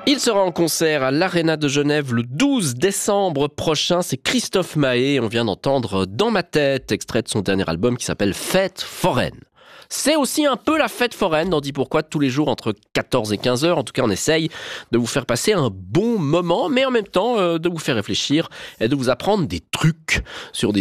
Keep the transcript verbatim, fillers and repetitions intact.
Il sera en concert à l'Arena de Genève le douze décembre prochain. C'est Christophe Mahé. On vient d'entendre Dans ma tête, extrait de son dernier album qui s'appelle Fête foraine. C'est aussi un peu la fête foraine dans Dis Pourquoi tous les jours entre quatorze et quinze heures. En tout cas, on essaye de vous faire passer un bon moment, mais en même temps euh, de vous faire réfléchir et de vous apprendre des trucs sur des